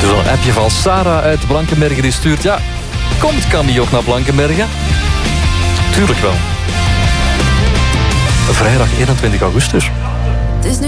Dus een appje van Sarah uit Blankenbergen die stuurt... Ja, komt Camille ook naar Blankenbergen? Tuurlijk wel. Vrijdag 21 augustus.